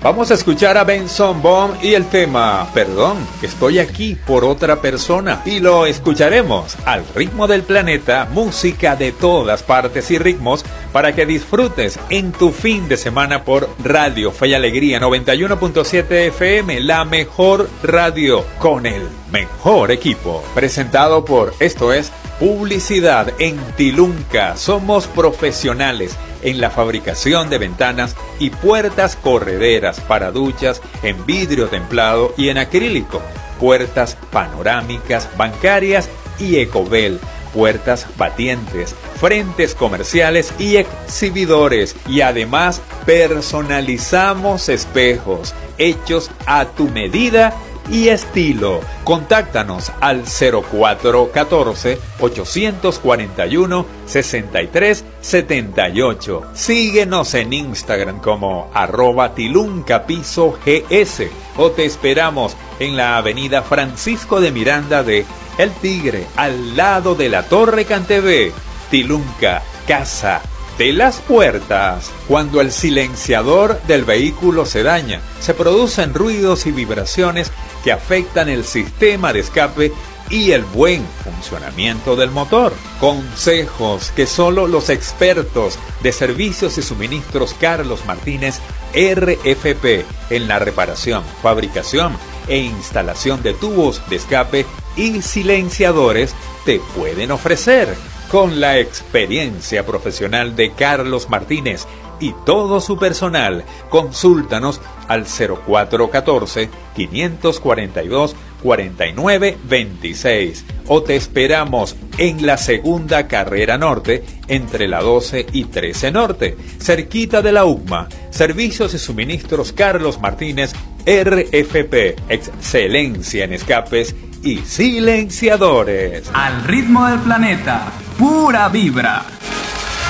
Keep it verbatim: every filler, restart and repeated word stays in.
Vamos a escuchar a Benson Boone y el tema Perdón, estoy aquí por otra persona. Y lo escucharemos al ritmo del planeta, música de todas partes y ritmos para que disfrutes en tu fin de semana por Radio Fe y Alegría noventa y uno punto siete F M, la mejor radio con el mejor equipo. Presentado por, esto es, Publicidad en Tilunca. Somos profesionales en la fabricación de ventanas y puertas correderas para duchas en vidrio templado y en acrílico, puertas panorámicas, bancarias y Ecobel, puertas batientes, frentes comerciales y exhibidores, y además personalizamos espejos hechos a tu medida y estilo. Contáctanos al cero cuatro uno cuatro, ocho cuatro uno, seis tres siete ocho. Síguenos en Instagram como arroba tiluncapiso gs o te esperamos en la avenida Francisco de Miranda de El Tigre, al lado de la Torre Cantebé. Tilunca, casa de las puertas. Cuando el silenciador del vehículo se daña, se producen ruidos y vibraciones que afectan el sistema de escape y el buen funcionamiento del motor. Consejos que solo los expertos de servicios y suministros Carlos Martínez R F P en la reparación, fabricación e instalación de tubos de escape y silenciadores te pueden ofrecer. Con la experiencia profesional de Carlos Martínez y todo su personal, consúltanos al cero cuatro uno cuatro, cinco cuatro dos, cuatro nueve dos seis o te esperamos en la segunda carrera norte entre la doce y trece norte, cerquita de la U C M A. Servicios y suministros Carlos Martínez R F P, excelencia en escapes y silenciadores. Al ritmo del planeta, pura vibra.